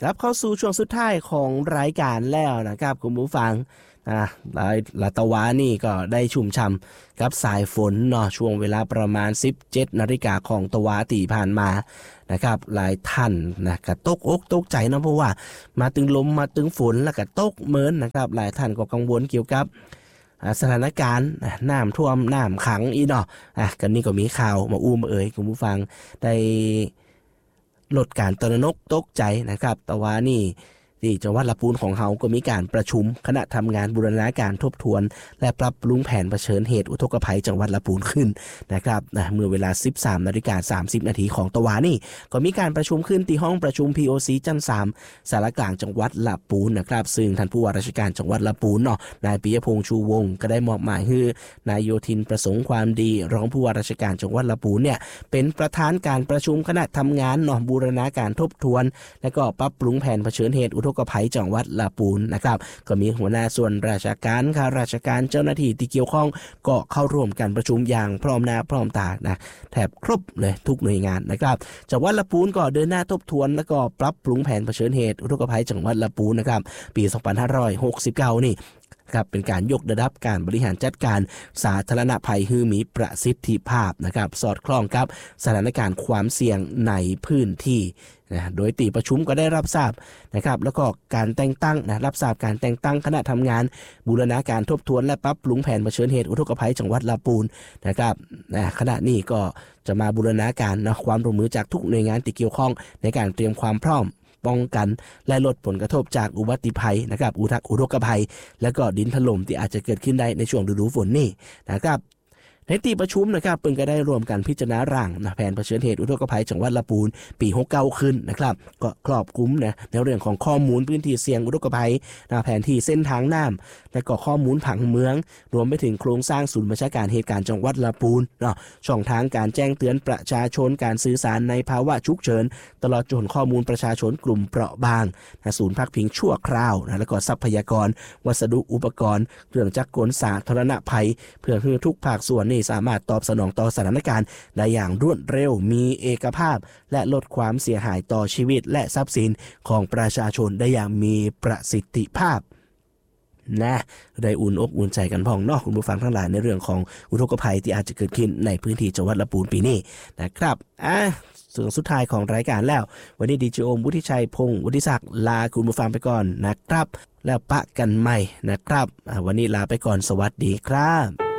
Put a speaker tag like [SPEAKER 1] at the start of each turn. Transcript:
[SPEAKER 1] ครับเข้าสู่ช่วงสุดท้ายของรายการแล้วนะครับคุณผู้ฟังลาตะวานี่ก็ได้ชุ่มฉ่ำกับสายฝนเนาะช่วงเวลาประมาณ 17 นาฬิกาของตะวาตีผ่านมานะครับหลายท่านนะก็ตกอกตกใจนะเพราะว่ามาตึงลมมาตึงฝนแล้วก็ตกเหมือนนะครับหลายท่านก็กังวลเกี่ยวกับสถานการณ์น้ำท่วมน้ำขังอีเนาะกันนี่ก็มีข่าวมาอู้มาคุณผู้ฟังได้ลดการตระหนกตกใจนะครับแต่ว่านี่ที่จังหวัดลำพูนของเฮาก็มีการประชุมคณะทำงานบูรณาการทบทวนและปรับปรุงแผนเผชิญเหตุอุทกภัยจังหวัดลำพูนขึ้นนะครับเมื่อเวลา 13:30 นาทีของตะวันนี่ก็มีการประชุมขึ้นที่ห้องประชุม POC ชั้น 3 สารกลางจังหวัดลำพูนนะครับซึ่งท่านผู้ว่าราชการจังหวัดลำพูนเนาะนายปิยพงษ์ชูวงศ์ก็ได้มอบหมายให้นายโยธินประสงค์ความดีรองผู้ว่าราชการจังหวัดลำพูนเนี่ยเป็นประธานการประชุมคณะทำงานเนาะบูรณาการทบทวนและก็ปรับปรุงแผนเผชิญเหตุอุทกภัยจังหวัดลำพูนนะครับก็มีหัวหน้าส่วนราชการข้าราชการเจ้าหน้าที่ที่เกี่ยวข้องก็เข้าร่วมการประชุมอย่างพร้อมหน้าพร้อมตานะแทบครบเลยทุกหน่วยงานนะครับจังหวัดลำพูนก็เดินหน้าทบทวนและก็ปรับปรุงแผนเผชิญเหตุอุทกภัยจังหวัดลำพูนนะครับปี 2569 นี่ครับเป็นการยกระดับการบริหารจัดการสาธารณภัยให้มีประสิทธิภาพนะครับสอดคล้องกับสถานการณ์ความเสี่ยงในพื้นที่นะโดยที่ประชุมก็ได้รับทราบนะครับแล้วก็การแต่งตั้งรับทราบการแต่งตั้งคณะทำงานบูรณาการทบทวนและปรับปรุงแผนเผชิญเหตุอุทกภัยจังหวัดลำพูนนะครับคณะนี้ก็จะมาบูรณาการความร่วมมือจากทุกหน่วยงานที่เกี่ยวข้องในการเตรียมความพร้อมป้องกันและลดผลกระทบจากอุบัติภัยนะครับอุทกภัยและก็ดินถล่มที่อาจจะเกิดขึ้นได้ในช่วงฤดูฝนนี่นะครับในที่ประชุมนะครับเพิ่งก็ได้รวมกันพิจารณาร่างแผนเผชิญเหตุอุทกภัยจังหวัดลำพูนปี 69 ขึ้นนะครับก็ครอบคลุมในเรื่องของข้อมูลพื้นที่เสี่ยงอุทกภัยแผนที่เส้นทางน้ำและก็ข้อมูลผังเมืองรวมไปถึงโครงสร้างศูนย์บัญชาการเหตุการณ์จังหวัดลำพูนช่องทางการแจ้งเตือนประชาชนการสื่อสารในภาวะฉุกเฉินตลอดจนข้อมูลประชาชนกลุ่มเปราะบางศูนย์พักพิงชั่วคราวแล้วก็ทรัพยากรวัสดุอุปกรณ์เครื่องจักรกลสาธารณภัยเพื่อให้ทุกภาคส่วนนี่สามารถตอบสนองต่อสถานการณ์ได้อย่างรวดเร็วมีเอกภาพและลดความเสียหายต่อชีวิตและทรัพย์สินของประชาชนได้อย่างมีประสิทธิภาพนะได้อุ่นอกอุ่นใจกันพ้องเนาะคุณผู้ฟังทั้งหลายในเรื่องของอุทกภัยที่อาจจะเกิดขึ้นในพื้นที่จังหวัดลำพูนปีนี้นะครับส่วนสุดท้ายของรายการแล้ววันนี้ดีเจโอมวุฒิชัยพงศ์วุฒิศักดิ์ลาคุณผู้ฟังไปก่อนนะครับแล้วปะกันใหม่นะครับวันนี้ลาไปก่อนสวัสดีครับ